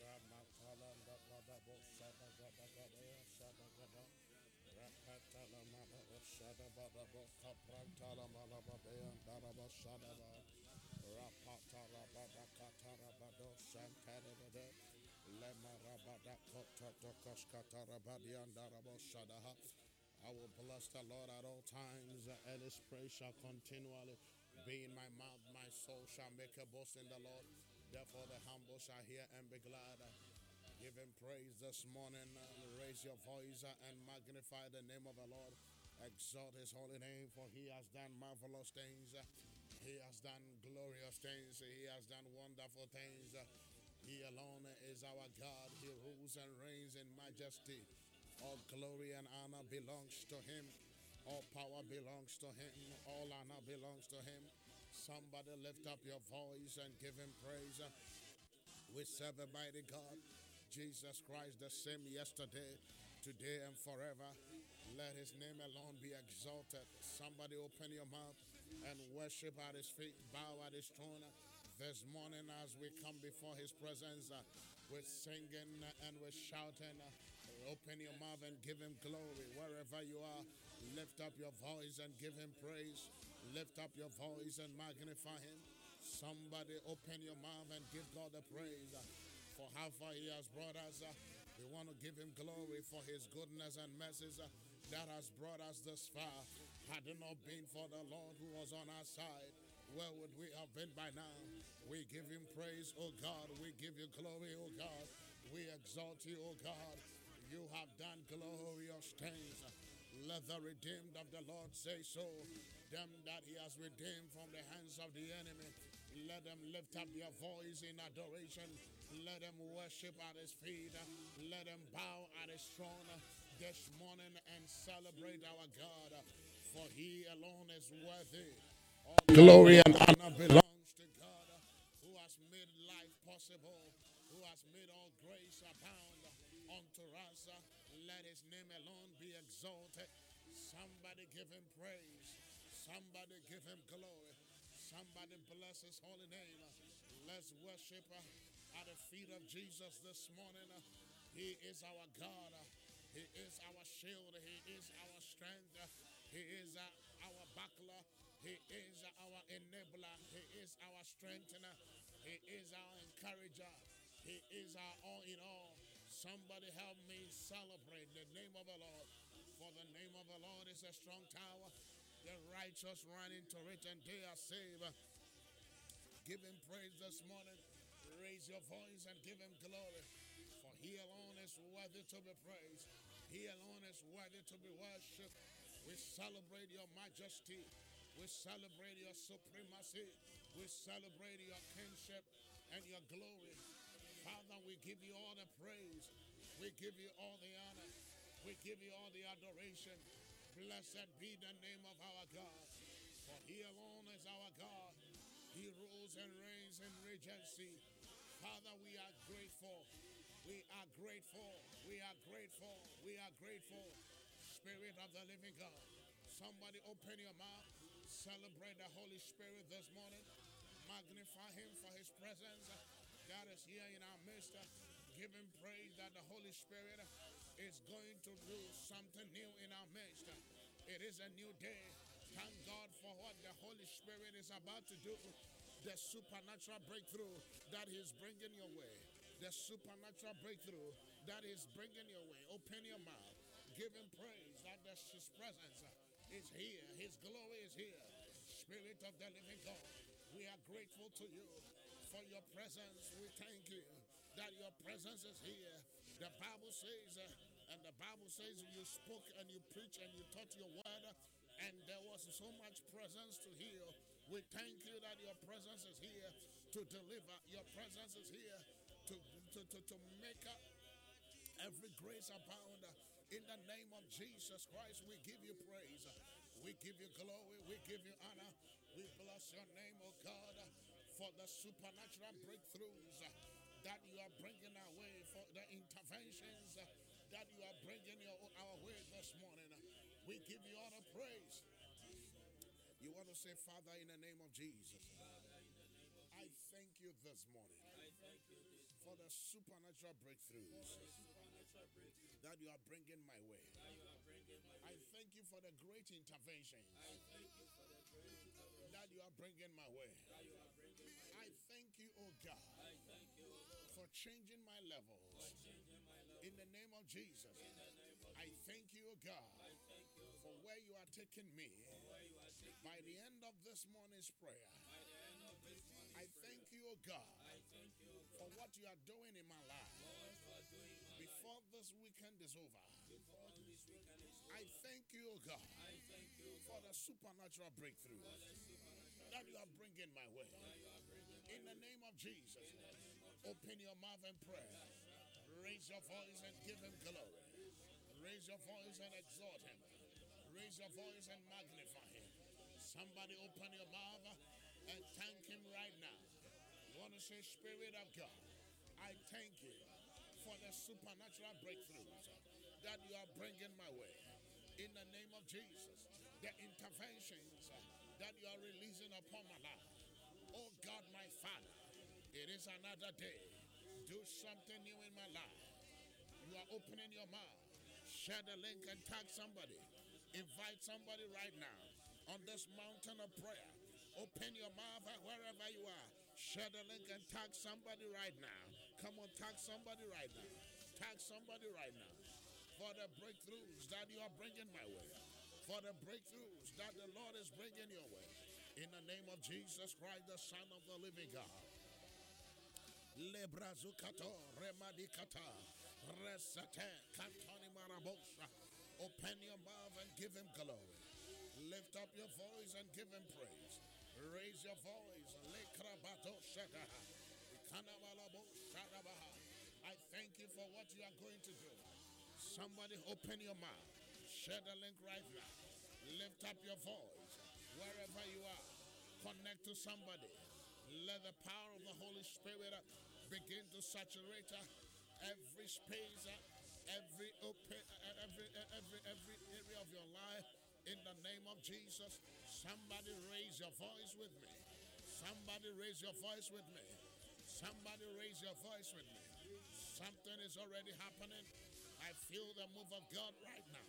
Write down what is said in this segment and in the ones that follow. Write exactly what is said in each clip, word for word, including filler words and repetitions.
Ramatalanda Badabo Shada Gada Gada Shada Gada Rapatala Madabo Shada Badabo Caprantala Malabadea Daraba Shadaba Rapatala Badakatara Bado Shantana Lema Rabada Kota Tokoskatara Badian Darabo Shadaha. I will bless the Lord at all times, and his praise shall continually be in my mouth. My soul shall make a boast in the Lord. Therefore, the humble shall hear and be glad. Give him praise this morning. Raise your voice and magnify the name of the Lord. Exalt his holy name, for he has done marvelous things. He has done glorious things. He has done wonderful things. He alone is our God. He rules and reigns in majesty. All glory and honor belongs to him. All power belongs to him. All honor belongs to him. Somebody lift up your voice and give him praise. We serve a mighty God. Jesus Christ, the same yesterday, today, and forever. Let his name alone be exalted. Somebody open your mouth and worship at his feet, bow at his throne. This morning, as we come before his presence, uh, with singing and with shouting, uh, open your mouth and give him glory. Wherever you are, lift up your voice and give him praise. Lift up your voice and magnify him. Somebody open your mouth and give God the praise. uh, For how far he has brought us, uh, we want to give him glory for his goodness and mercies uh, that has brought us this far. Had it not been for the Lord who was on our side, where would we have been by now? We give him praise, oh God. We give you glory, oh God. We exalt you, oh God. You have done glorious things. Let the redeemed of the Lord say so. Them that he has redeemed from the hands of the enemy, let them lift up their voice in adoration. Let them worship at his feet. Let them bow at his throne this morning and celebrate our God. For he alone is worthy. All glory and honor belongs to God, who has made life possible, who has made all grace abound unto us. Let his name alone be exalted. Somebody give him praise. Somebody give him glory. Somebody bless his holy name. Let's worship uh, at the feet of Jesus this morning. Uh, He is our God. Uh, He is our shield. He is our strength. Uh, He is uh, our buckler. He is uh, our enabler. He is our strengthener. He is our encourager. He is our all in all. Somebody help me celebrate the name of the Lord. For the name of the Lord is a strong tower. The righteous run into it and they are saved. Give him praise this morning. Raise your voice and give him glory. For he alone is worthy to be praised. He alone is worthy to be worshipped. We celebrate your majesty. We celebrate your supremacy. We celebrate your kingship and your glory. Father, we give you all the praise. We give you all the honor. We give you all the adoration. Blessed be the name of our God. For he alone is our God. He rules and reigns in regency. Father, we are grateful. We are grateful. We are grateful. We are grateful. Spirit of the living God. Somebody open your mouth. Celebrate the Holy Spirit this morning. Magnify him for his presence that is here in our midst. Give him praise that the Holy Spirit is going to do something new in our midst. It is a new day. Thank God for what the Holy Spirit is about to do. The supernatural breakthrough that he's bringing your way. The supernatural breakthrough that is bringing your way. Open your mouth. Give him praise that the, his presence is here. His glory is here. Spirit of the living God, we are grateful to you for your presence. We thank you that your presence is here. The Bible says, uh, and the Bible says you spoke and you preached and you taught your word, and there was so much presence to heal. We thank you that your presence is here to deliver. Your presence is here to, to, to, to make up every grace abound. In the name of Jesus Christ, we give you praise. We give you glory. We give you honor. We bless your name, oh God, for the supernatural breakthroughs that you are bringing our way, for the interventions that you are bringing your, our way this morning. We give you all the praise. You want to say, Father, in the name of Jesus, I thank you this morning for the supernatural breakthroughs that you are bringing my way. I thank you for the great interventions that you are bringing my way. I thank you, oh God, for changing my levels. In the name of Jesus, I thank you, oh God, for where you are taking me. By the end of this morning's prayer, I thank you, oh God, for what you are doing in my life. Before this weekend is over, I thank you, oh God, for the supernatural breakthrough that you are bringing my way. In the name of Jesus, open your mouth and pray. Raise your voice and give him glory. Raise your voice and exalt him. Raise your voice and magnify him. Somebody open your mouth and thank him right now. You want to say, Spirit of God, I thank you for the supernatural breakthroughs that you are bringing my way. In the name of Jesus, the interventions that you are releasing upon my life. Oh God, my Father, it is another day. Do something new in my life. You are opening your mouth. Share the link and tag somebody. Invite somebody right now on this mountain of prayer. Open your mouth wherever you are. Share the link and tag somebody right now. Come on, tag somebody right now. Tag somebody right now. For the breakthroughs that you are bringing my way. For the breakthroughs that the Lord is bringing your way. In the name of Jesus Christ, the Son of the living God. Lebrazukato remadikata resate kantoni marabosha. Open your mouth and give him glory. Lift up your voice and give him praise. Raise your voice. Lekrabato shadaha. Ikanamalabo shadabaha. I thank you for what you are going to do. Somebody open your mouth. Share the link right now. Lift up your voice. Wherever you are, connect to somebody. Let the power of the Holy Spirit begin to saturate every space, every open, every every every area of your life. In the name of Jesus, somebody raise your voice with me. Somebody raise your voice with me. Somebody raise your voice with me. Something is already happening. I feel the move of God right now.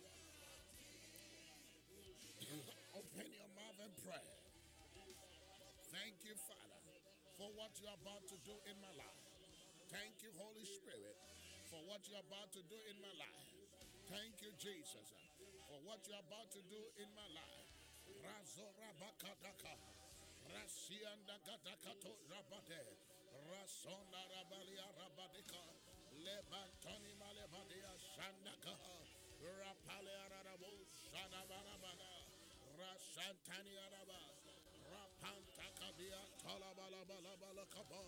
Open your mouth and pray. Thank you, Father, for what you're about to do in my life. Thank you, Holy Spirit, for what you're about to do in my life. Thank you, Jesus, for what you're about to do in my life. Razora bakadaka, Rasianda katakato rabade, Rasonda rabalia rabadika, Lebantoni malebadia shandaka, Rapalea rabo shadabarabada. Rasantani Araba, Rapantakabia, Talabalabala Kaba.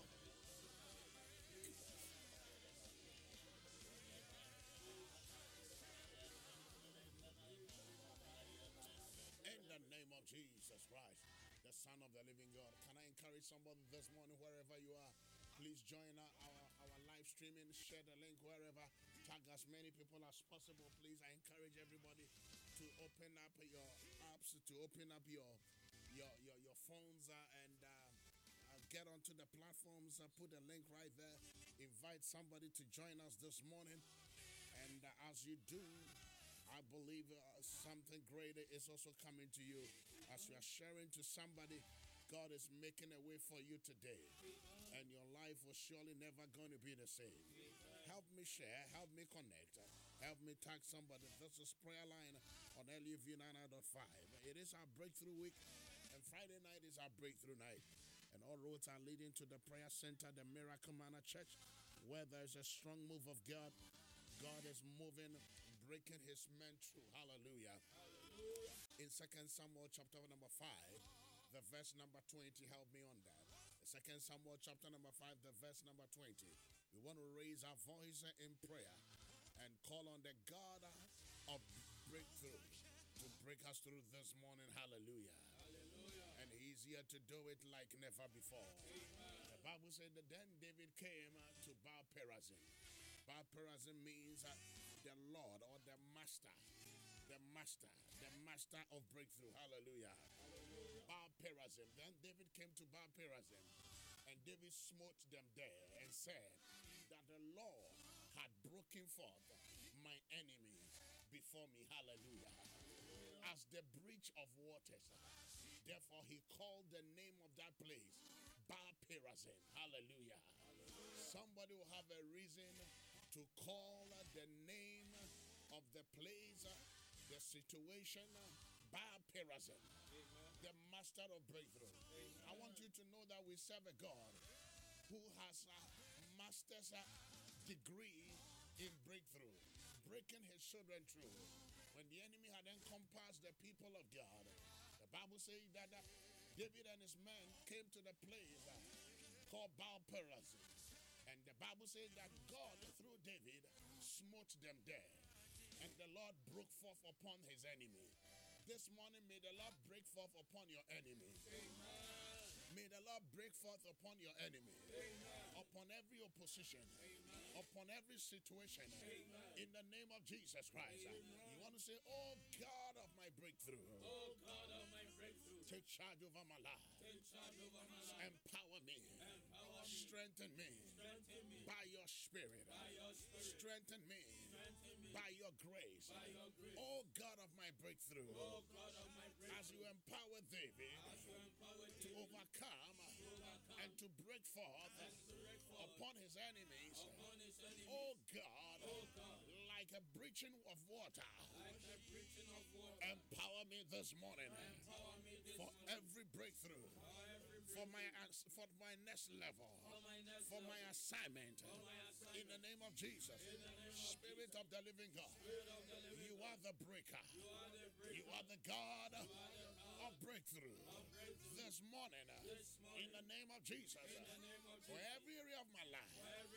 In the name of Jesus Christ, the Son of the living God, can I encourage somebody this morning, wherever you are? Please join our, our, our live streaming. Share the link wherever. Tag as many people as possible. Please, I encourage everybody to open up your apps, to open up your your your, your phones uh, and uh, uh, get onto the platforms. Uh, put the link right there. Invite somebody to join us this morning. And uh, as you do, I believe uh, something greater is also coming to you. As you are sharing to somebody, God is making a way for you today. And your life was surely never going to be the same. Help me share. Help me connect. Help me tag somebody. This is Prayer Line on L U V ninety-nine point five. It is our breakthrough week. And Friday night is our breakthrough night. And all roads are leading to the prayer center, the Miracle Manor Church, where there's a strong move of God. God is moving, breaking his men through. Hallelujah. Hallelujah. In Second Samuel chapter number five, the verse number twenty, help me on that. Second Samuel chapter number five, the verse number twenty. We want to raise our voice in prayer and call on the God of breakthrough to break us through this morning. Hallelujah. Hallelujah. And he's here to do it like never before. Amen. The Bible said that then David came to Baal Perazim. Baal Perazim means uh, the Lord or the Master. The Master. The Master of breakthrough. Hallelujah. Hallelujah. Baal Perazim. Then David came to Baal Perazim. And David smote them there and said, that the Lord had broken forth my enemies before me. Hallelujah. As the breach of waters. Therefore, he called the name of that place Baal Perazim. Hallelujah. Somebody will have a reason to call the name of the place, the situation, Baal Perazim, the master of breakthrough. Amen. I want you to know that we serve a God who has a master's degree in breakthrough, breaking his children through. When the enemy had encompassed the people of God, the Bible says that David and his men came to the place called Baal Perazim. And the Bible says that God, through David, smote them there. And the Lord broke forth upon his enemy. This morning, may the Lord break forth upon your enemy. Amen. May the Lord break forth upon your enemy. Amen. Upon every opposition. Amen. Upon every situation. Amen. In the name of Jesus Christ. Amen. You want to say, oh God of my breakthrough. Oh God of my breakthrough. Take charge over my life. Take charge over my life. Empower me. Empower me. Strengthen me. Strengthen me. By your spirit. By your spirit. Strengthen me. Strengthen me. By your grace. By your grace. Oh God of my breakthrough. Oh God of my breakthrough. As you empower David, As you empower David to, overcome, to overcome and to break forth, and to break forth upon his enemies. Upon his enemies. Oh God, oh God, like a breaching of water. Like a breaching of water. Empower me this morning. Empower me this for morning. Every breakthrough. For, every breakthrough. For my for my next level. For my, next for my, assignment. For my assignment. In the name of Jesus. In the name Spirit of, Jesus. Of the living God. Spirit of the living you God. Are the breaker. You are the breaker. You are the God of breakthrough this morning, in the name of Jesus. For every area of my life,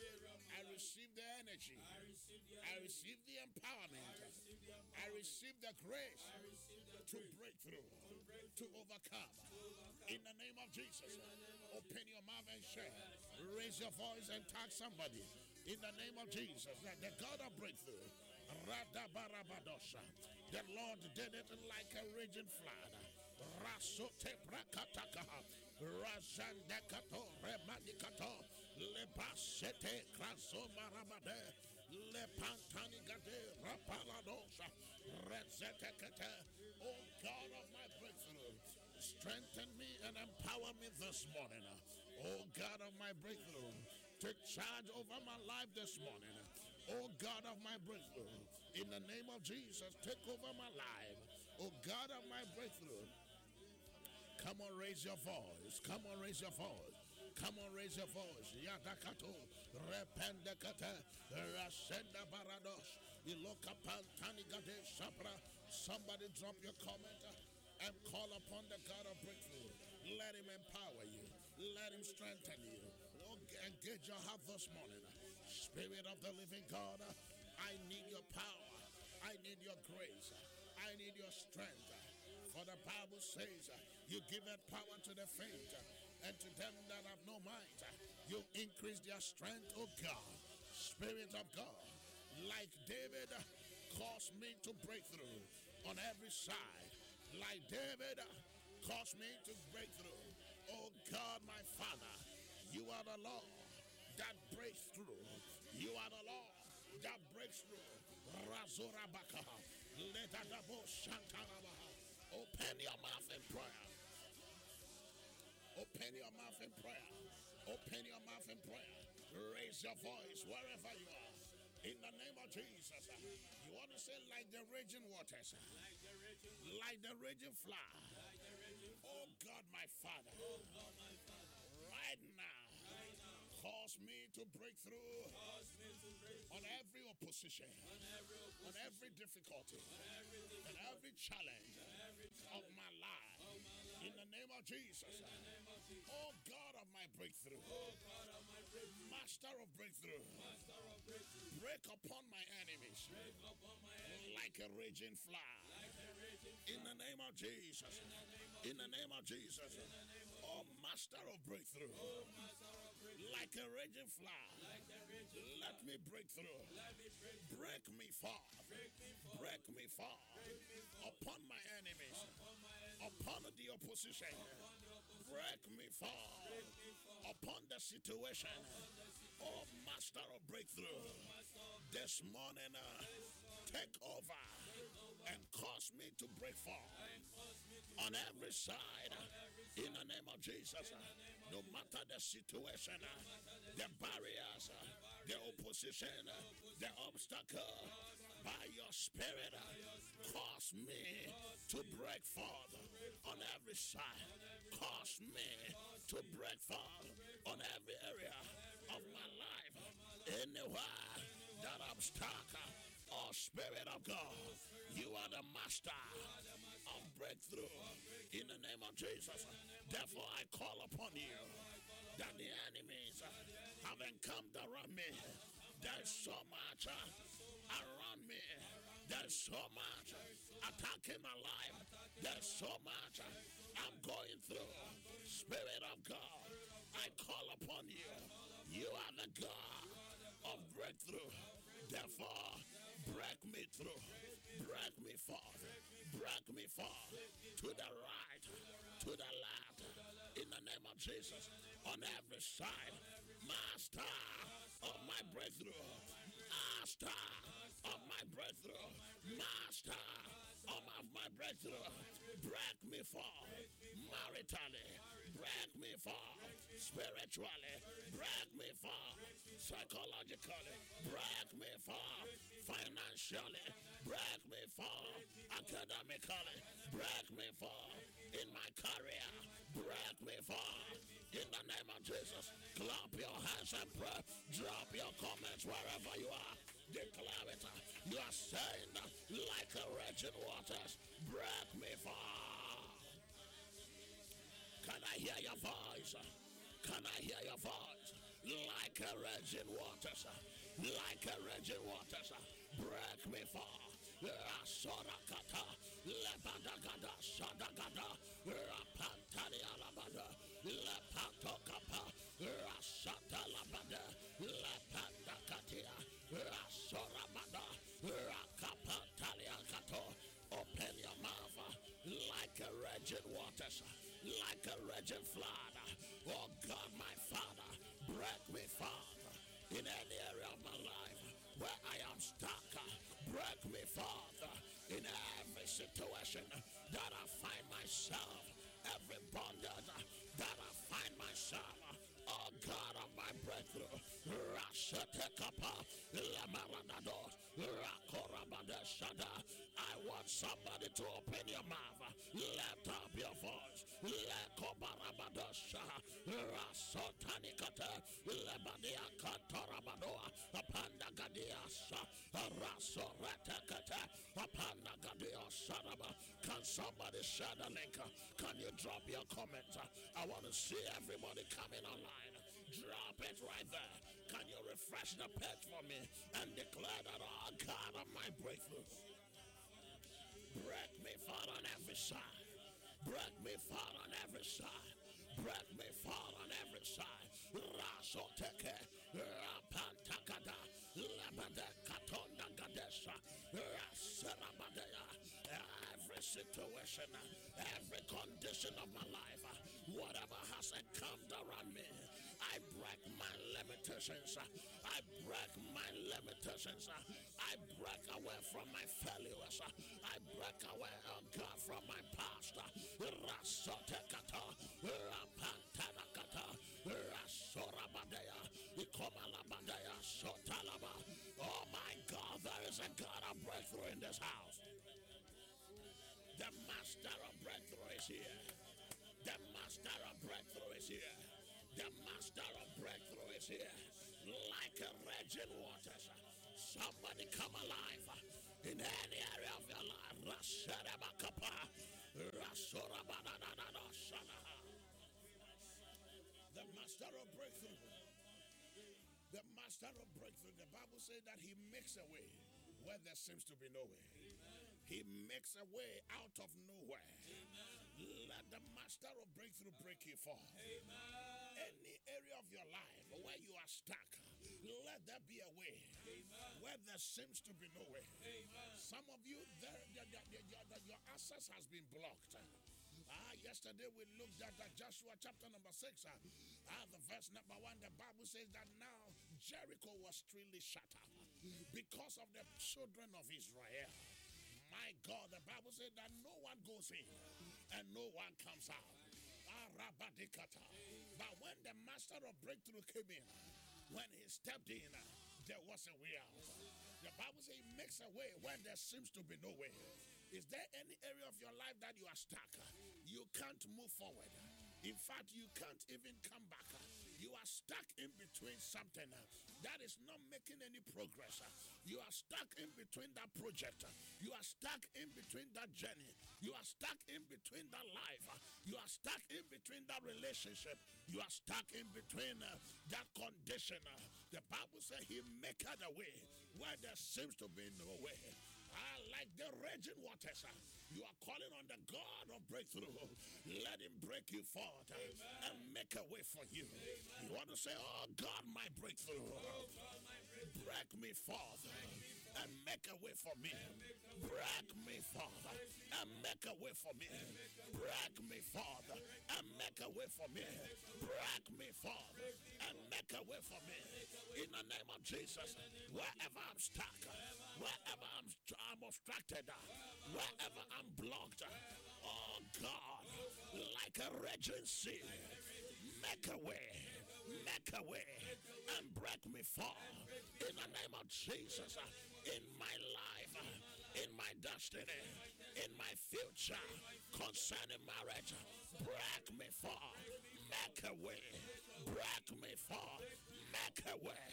I receive the energy, I receive the empowerment, I receive the grace to break through, to overcome. In the name of Jesus, open your mouth and share. Raise your voice and tag somebody. In the name of Jesus, the God of breakthrough. The Lord did it like a raging flood. Rasote prakataka. Razandekato remadikato. Lebasete krasomarabade. Lepantanigade rapaladosa. Rezetekete. Oh God of my breakthrough, strengthen me and empower me this morning. Oh God of my breakthrough, take charge over my life this morning. Oh God of my breakthrough, in the name of Jesus, take over my life. Oh God of my breakthrough, come on, raise your voice. Come on, raise your voice. Come on, raise your voice. Yadakato, rependekate, rasenda barados, ilokapantani gade sabra. Somebody drop your comment and call upon the God of breakthrough. Let him empower you. Let him strengthen you. Oh, engage your heart this morning. Spirit of the living God, I need your power. I need your grace. I need your strength. For the Bible says, you give it power to the faint, and to them that have no might, you increase their strength, oh God. Spirit of God, like David, cause me to break through on every side. Like David, cause me to break through. Oh God, my Father, you are the Lord that breaks through. You are the Lord that breaks through. Razorabaka, Ledadabo Shantarabaha. Open your mouth in prayer. Open your mouth in prayer. Open your mouth in prayer. Raise your voice wherever you are. In the name of Jesus. You want to say like the raging waters. Like the raging flood. Oh God, my Father. Right now, cause me to break through on every opposition, on every difficulty, and every challenge of my life. In the name of Jesus. Oh God of my breakthrough. Master of breakthrough. Break upon my enemies like a raging flood. In the name of Jesus. In the name of Jesus. Oh Master of breakthrough. Like a raging flood. Let me break through. Break me forth. Break me forth upon my enemies. Upon the opposition. Break me forth upon the situation Oh, Master of Breakthrough, this morning, uh, take over and cause me to break forth on every side in the name of Jesus. No matter the situation, the barriers, the opposition, the obstacle, by your spirit, cause me to break forth on every side. Cause me to break forth on every area of my life. Anywhere that I'm stuck, oh Spirit of God, you are the master of breakthrough in the name of Jesus. Therefore, I call upon you that the enemies have encamped around me. There's so much uh, around me. There's so much attacking my life. There's so much uh, I'm going through. Spirit of God, I call upon you. You are the God of breakthrough. Therefore, break me through. Break me forth. Break me forth. To the right. To the left. In the name of Jesus. On every side. Master of my breakthrough. Master of my breakthrough. Master of my breakthrough. Break me forth. Maritally. Break me forth. Spiritually. Break me forth. Psychologically. Break me forth. Financially. Break me forth. Academically. Break me forth. In my career. Break me forth. In the name of Jesus. Clap your hands and pray. Drop your comments wherever you are. Declare it. You are saying like a raging waters. Break me forth. Can I hear your voice? Can I hear your voice? Like a raging waters. Like a raging waters. Break me forth. Rasorakata, Lebadagada, Sadagada, Rapantani Alabada, Lepatokapa, Rasata Labada, Lepandakatia, Rasoramada, Rakapantaliakato. Open your mouth like a raging waters, like a raging flood. Oh God, my Father, break me, Father, in any area of my life where I am stuck. Break me, Father, in every situation that I find myself, every bondage that I find myself. Oh God of my breakthrough, Rashatekapa, Lamaranado, Rakorabadashada. I want somebody to open your mouth, lift up your voice, Lekobarabadasha, Rasotanikata, Lebadia Katarabadoa, Apandagadiasa, Rasoratakata, Apandagadia. Can somebody share the link? Can you drop your comments? I want to see everybody coming online. Drop it right there. Can you refresh the page for me and declare that, oh God of my breakthrough, break me fall on every side. Break me fall on every side. Break me fall on every side. Rasoteke, Rapantakada, Labada Katonda Gadesha, Raserabadea. Every situation, every condition of my life, whatever has encountered around me, I break my limitations. I break my limitations. I break away from my failures. I break away, oh God, from my past. Rasotekata, Rapantanakata, Rasorabadea, Ikomalabadea, Sotalaba. Oh my God, there is a God of breakthrough in this house. The master of breakthrough is here. The master of breakthrough is here. The master of breakthrough is here. Like a raging waters. Somebody come alive in any area of your life. Rasharabakapa. Rasorabadadadadashanaha. The master of breakthrough. The master of breakthrough. The Bible says that he makes a way where there seems to be no way. He makes a way out of nowhere. Let the master of breakthrough break you for. Any area of your life where you are stuck, let there be a way. Where there seems to be no way. Some of you, there, there, there, there, your access has been blocked. Ah, yesterday we looked at uh, Joshua chapter number six. Uh, ah, the verse number one, the Bible says that now Jericho was truly shattered because of the children of Israel. My God, the Bible said that no one goes in and no one comes out. But when the master of breakthrough came in, when he stepped in, there was a way out. The Bible says he makes a way when there seems to be no way. Is there any area of your life that you are stuck? You can't move forward. In fact, you can't even come back. You are stuck in between something that is not making any progress. You are stuck in between that project. You are stuck in between that journey. You are stuck in between that life. You are stuck in between that relationship. You are stuck in between uh, that condition. The Bible says he maketh a way where there seems to be no way. Ah, like the raging waters, you are calling on the God of breakthrough. Let him break you forth uh, and make a way for you. Amen. You want to say, oh God, my breakthrough. Oh, God, my breakthrough. Break me forth uh, and make a way for me. Break me forth uh, and make a way for me. Break me forth uh, and make a way for me. Break me forth and make a way for me. In the name of Jesus, wherever I'm stuck, wherever I'm stuck, I'm obstructed, wherever I'm blocked, oh God, like a raging sea, make a way, make a way, and break me forth in the name of Jesus, in my life, in my destiny, in my future, concerning marriage, break me forth, make a way, break me forth, make a way,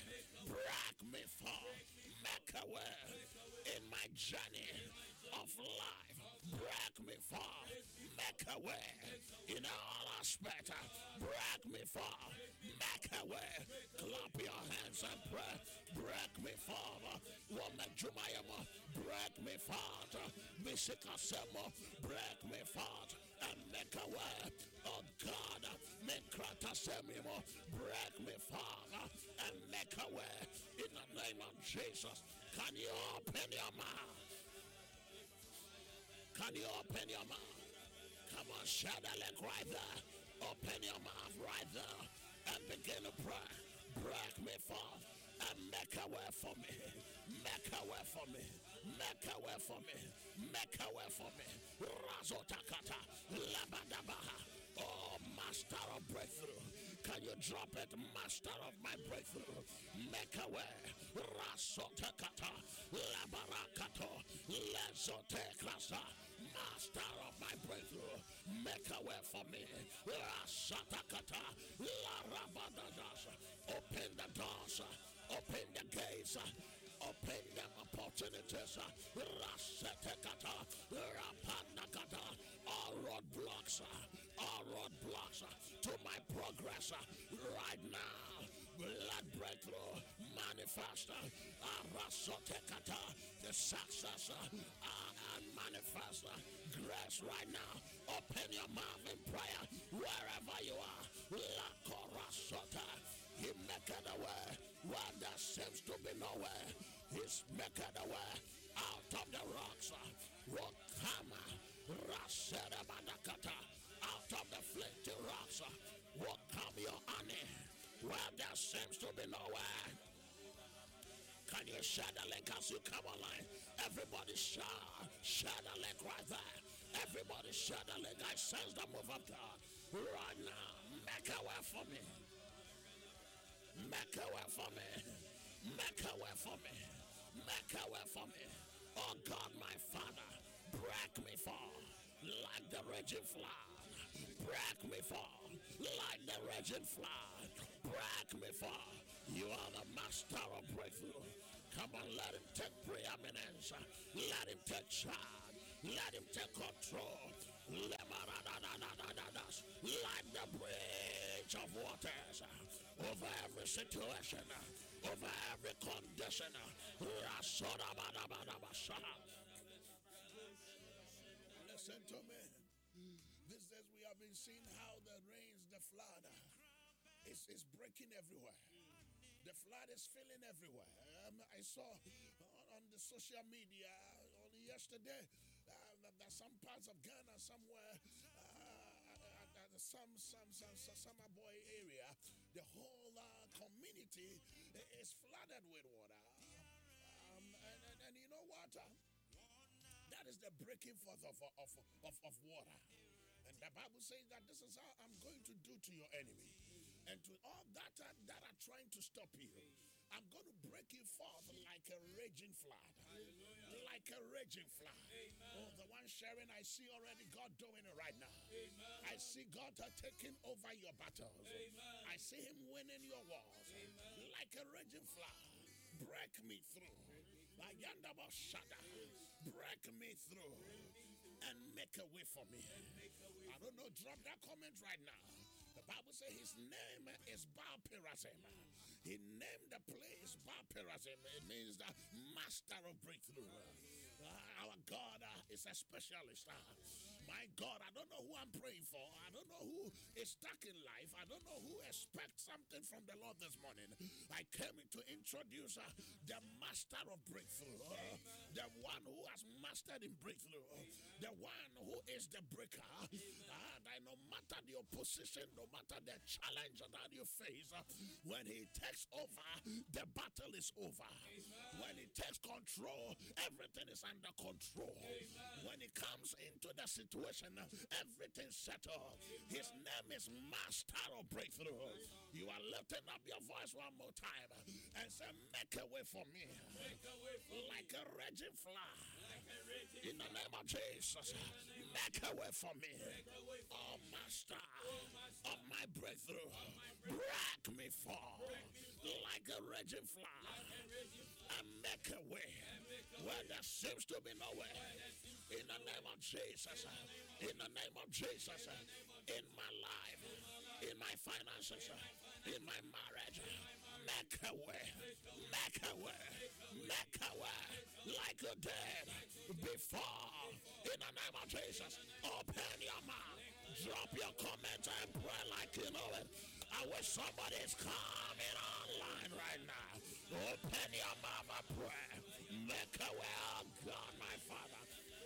break me forth, make a way, in my journey of life, break me forth, make a way, in all aspects, break me forth, make a way, clap your hands and pray, break me forth, woman Jumayama, break me forth, Misikasemo, break me forth, and make a way, oh God, Mekrata Semimo, break me forth, and make a way, in the name of Jesus. Can you open your mouth? Can you open your mouth? Come on, shout a leg right there. Open your mouth right there and begin to pray. Break me forth and make a way for me. Make a way for me. Make a way for me. Make a way for me. Razotakata. Labadabaha. Oh, master of breakthrough. Can you drop it, master of my breakthrough? Make a way. Rasotakata. Labarakato. Lezotekrasa. Master of my breakthrough. Make a way for me. Rasatakata. Larabadadas. Open the doors. Open the gates. Open them opportunities. Rasetekata. Rapanakata. All roadblocks. All roadblocks to my progress right now. Let breakthrough manifest. Arasotekata. The success and manifest grace right now. Open your mouth in prayer wherever you are. La Korasota. He maketh a way where there seems to be no way. He's making a way out of the rocks. Wakama Rasera Badakata. Out of the flinty rocks will come your honey where there seems to be no way. Can you share the link as you come online? Everybody share, share the link right there. Everybody share the link. I sense the move of God right now. Make a way for me. Make a way for me. Make a way for me. Make a way for me. Oh God, my Father, break me forth like the raging flood. Break me forth like the raging flood. Break me forth. You are the master of breakthrough. Come on, let him take preeminence. Let him take charge. Let him take control. Like the bridge of waters over every situation, over every condition. Listen to me. These days we have been seeing how the rains, the flood, is, is breaking everywhere. The flood is filling everywhere. Um, I saw on, on the social media only yesterday uh, that, that some parts of Ghana somewhere, uh, some some some some summer boy area, the whole uh, community is flooded with water. Um, and, and, and you know what? Uh, that is the breaking forth of, of, of, of water. And the Bible says that this is how I'm going to do to your enemy. And to all that are, that are trying to stop you, I'm going to break you forth like a raging flood. Hallelujah. Like a raging flood. Amen. Oh, the one sharing, I see already God doing it right now. Amen. I see God uh, taking over your battles. Amen. I see him winning your wars. Amen. Like a raging flood. Break me through. Break me through. And make a way for me. I don't know, drop that comment right now. The Bible says his name is Baal Perazim. He named the place Baal Perazim. It means the master of breakthrough. Uh, our God uh, is a specialist. Uh, my God, I don't know who I'm praying for. I don't know who is stuck in life. I don't know who expects something from the Lord this morning. I came in to introduce uh, the master of breakthrough. Uh, the one who has mastered in breakthrough. Uh, the one who is the breaker. Uh, that no matter the opposition, no matter the challenge that you face, uh, when he takes over, the battle is over. When he takes control, everything is under control. When he comes into the situation, everything's settled. His name is Master of Breakthrough. You are lifting up your voice one more time and say, make a way for me. Like a raging flood. In the name of Jesus, make a way for me. Oh, Master of my breakthrough, break me forth like a raging flood and make a way where there seems to be no way. In the name of Jesus, in the name of Jesus, in my life, in my finances, in my marriage, make a way, make a way, make a way like you did before. In the name of Jesus, open your mouth, drop your comment and pray like you know it. I wish somebody is coming online right now. Open your mouth and pray. Make a way, oh God, my Father.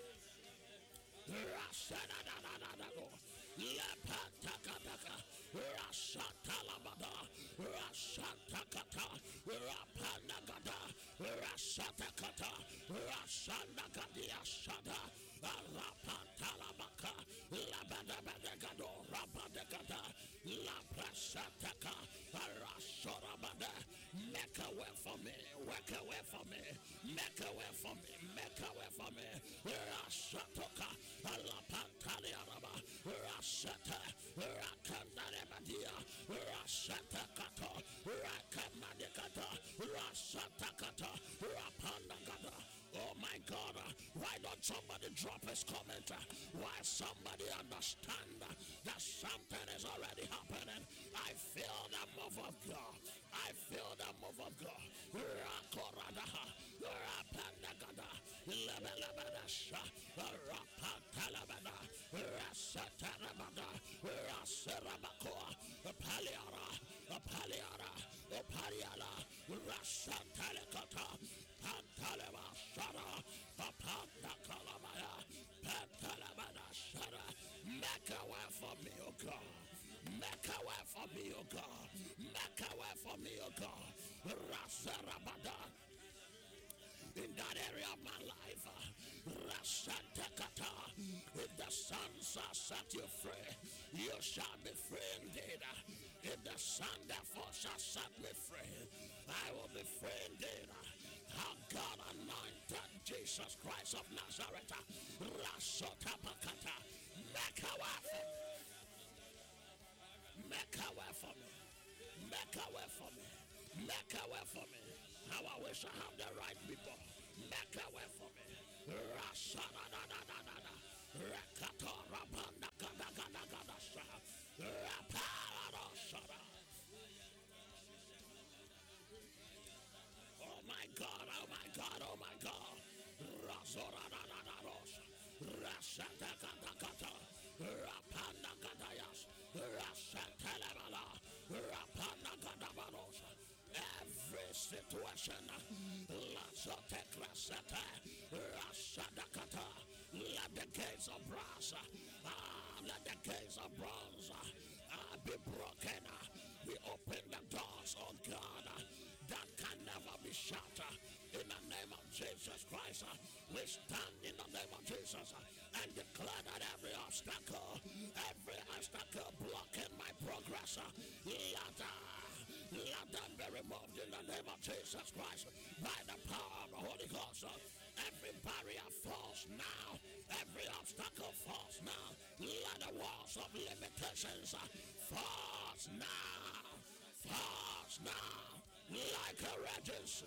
Lepatakataka, Rashatalabada, Rashatakata, Rapanagada, Rashatakata, Rashanagadia Shada, Rapatalabaka, Labadabadagado, Rabadagada, Laprasataka, Rashorabada. Make a way for me, work a way for me, make a way for me, make a way for me. Rashatoka, Alapantaliaraba, Rashata, Rakandarabadia, Rashatakata, Rakamadekata, Rashatakata, Rapandagada. Oh my God, why don't somebody drop his comment? Why somebody understand that something is already happening? I feel the move of God. I feel the move of God. Rakoradaha, Rapandagada, Lebelebadasha, Rapatalabada, Rasatarabada, Rasarabakoa, Paliara, Paliara, Paliara, Rasatalekata, Pantaleba Shara, Pantakalamaya, Pantalabada Shara. Make a way for me, O God. Make a way for me, O God. Make a way for me, O God. Rasarabada. In that area of my life, Rasatakata. If the Son shall set you free, you shall be free indeed. If the Son therefore shall set me free, I will be free indeed. How God anointed Jesus Christ of Nazareth. Rasotapakata. Make a way for me. Make a way for me. Make a way for me. Make a way for me. How I wish I have the right people. Make a way for me. Rasadadadadada. Rakato rabanda gada gada gada sha. Rapala shada. Oh my God, oh my God, oh my God. Razoradadadados. Rasatakata. Rapanda gadayas. Rasatelebala. Rapanda gadabados. Every situation, Lazotekrasete, Rasadakata, let the gates of brass, ah, Let the gates of bronze uh, be broken. We open the doors, oh God, that can never be shut. In the name of Jesus Christ, we stand in the name of Jesus and declare that every obstacle, every obstacle blocking my progress, let, let them be removed in the name of Jesus Christ by the power of the Holy Ghost. Every barrier falls now. Every obstacle falls now. Let the walls of limitations falls now. Falls now. Like a regency.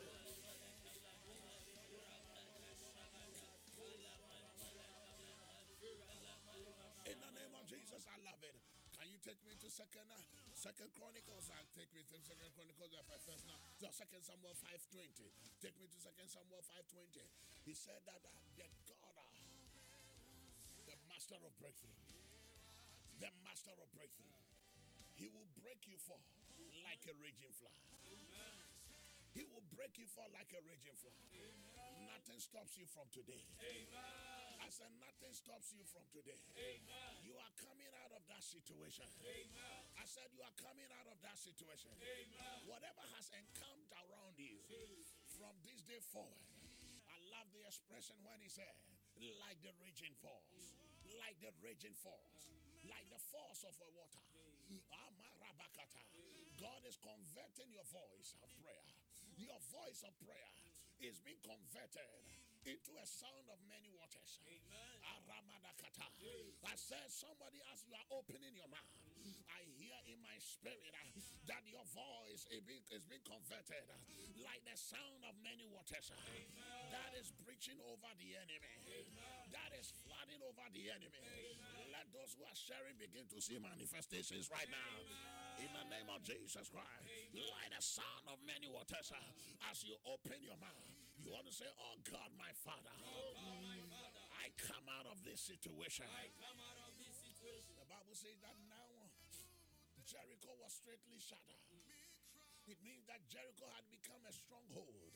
In the name of Jesus, I love it. Can you take me to second uh, second Chronicles? I'll take me to second Chronicles if I first now. So second Samuel five twenty. Take me to second Samuel five twenty. He said that uh, the God, uh, the master of breakthrough, the master of breakthrough, he will break you for like a raging flood. He will break you for like a raging flood. Nothing stops you from today. Amen. I said nothing stops you from today. Amen. You are coming out of that situation. Amen. I said you are coming out of that situation. Amen. Whatever has encamped around you from this day forward. I love the expression when he said, like the raging force. Like the raging force. Like the force of a water. God is converting your voice of prayer. Your voice of prayer is being converted into a sound of many waters. I said, somebody, as you are opening your mouth, I hear in my spirit uh, that your voice is being, is being converted uh, like the sound of many waters. Uh, that is breaching over the enemy. Amen. That is flooding over the enemy. Amen. Let those who are sharing begin to see manifestations right now. Amen. In the name of Jesus Christ. Amen. Like the sound of many waters. Uh, as you open your mouth, you want to say, oh God, my Father, oh God, my Father, I come out of this situation. I come out of this situation. The Bible says that now Jericho was straightly shattered. It means that Jericho had become a stronghold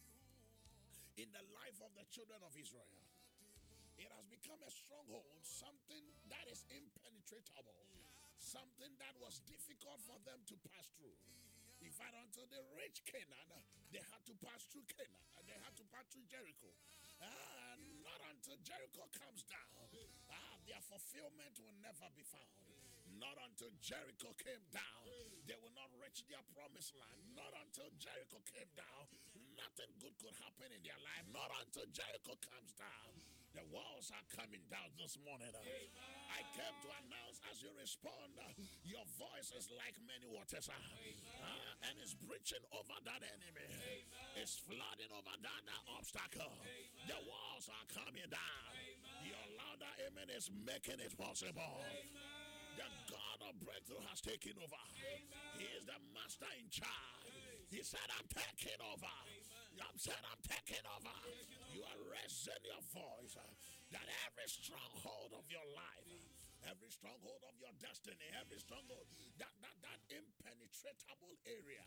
in the life of the children of Israel. It has become a stronghold, something that is impenetrable, something that was difficult for them to pass through. In fact, until they reached Canaan, they had to pass through Canaan. They had to pass through Jericho. Ah, not until Jericho comes down, ah, their fulfillment will never be found. Not until Jericho came down, they will not reach their promised land. Not until Jericho came down, nothing good could happen in their life. Not until Jericho comes down. The walls are coming down this morning. I came to announce as you respond, your voice is like many waters, uh, and it's breaching over that enemy. It's flooding over that, that obstacle. The walls are coming down. Your louder amen is making it possible. The God of breakthrough has taken over. He is the master in charge. He said, I'm taking over. I'm said, I'm taking over. You are raising your voice. That every stronghold of your life, every stronghold of your destiny, every stronghold, that, that, that impenetrable area,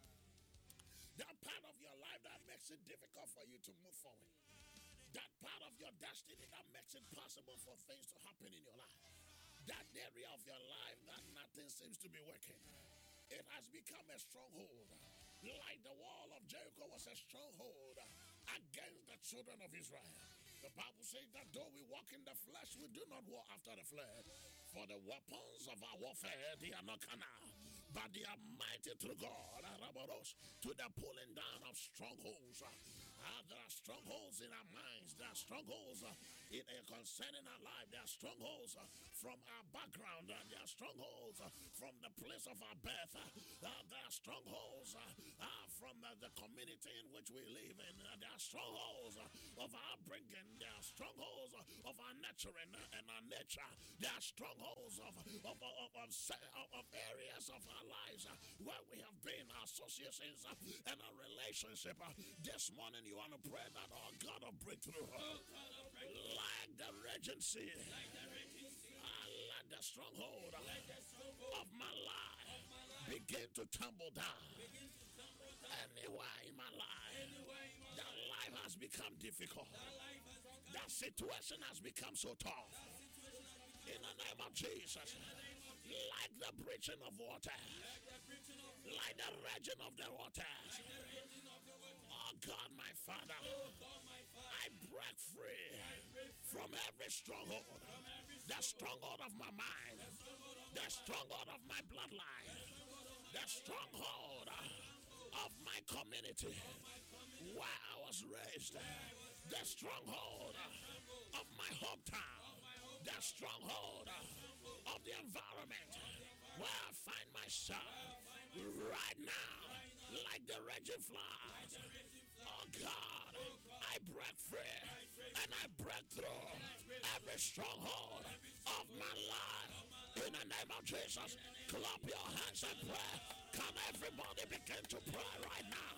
that part of your life that makes it difficult for you to move forward, that part of your destiny that makes it possible for things to happen in your life, that area of your life that nothing seems to be working, it has become a stronghold. Like the wall of Jericho was a stronghold against the children of Israel. The Bible says that though we walk in the flesh, we do not war after the flesh. For the weapons of our warfare, they are not carnal, but they are mighty through God, to the pulling down of strongholds. Uh, there are strongholds in our minds. There are strongholds uh, in, uh, concerning our life. There are strongholds uh, from our background. Uh, there are strongholds uh, from the place of our birth. Uh, uh, there are strongholds uh, uh, from uh, the community in which we live in. Uh, there are strongholds uh, of our bringing. There are strongholds uh, of our nurturing uh, and our nature. There are strongholds of, of, of, of, of, of areas of our lives uh, where we have been, our associations uh, and our relationship. Uh, this morning you want to pray that, oh God of breakthrough, oh, God of breakthrough. Like the regency, like the regency. Uh, let the stronghold, uh, let the stronghold of, my life, of my life begin to tumble down. Begin to tumble down. Anywhere in my life, Anywhere in my that life. life has become difficult. That, life has become that situation has become so tough. In the name of Jesus. Like the breaching of water. Like the raging of the waters. Oh God, my Father. I break free from every stronghold. The stronghold of my mind. The stronghold of my bloodline. The stronghold of my community where I was raised. The stronghold of my hometown. The stronghold of the environment where I find myself right now, like the raging flies. Oh God, I break free and I break through every stronghold of my life. In the name of Jesus, clap your hands and pray. Can everybody begin to pray right now?